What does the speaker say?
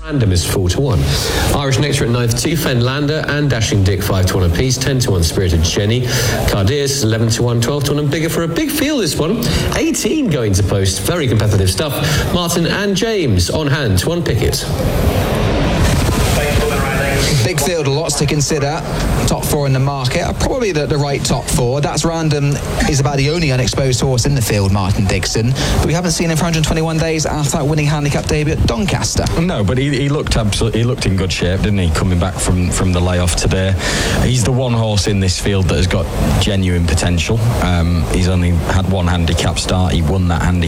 Random is 4-1. Irish Nectar at 9-2, Fenlander and Dashing Dick 5-1 apiece, 10-1 Spirited Jenny, Cardias 11-1, 12-1 and Bigger for a big field this one. 18 going to post, very competitive stuff. Martin and James on hand to unpick it. Big field, lots to consider. Top 4 in the market, probably the right top 4. That's Random is about the only unexposed horse in the field, Martin Dixon. But we haven't seen him for 121 days after that winning handicap debut at Doncaster. No, but he looked in good shape, didn't he? Coming back from the layoff today, he's the one horse in this field that has got genuine potential. He's only had one handicap start. He won that handicap